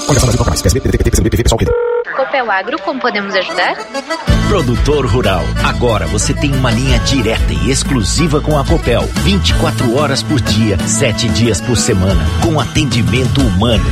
Copel Agro, como podemos ajudar? Produtor rural, agora você tem uma linha direta e exclusiva com a Copel, 24 horas por dia, 7 dias por semana, com atendimento humano.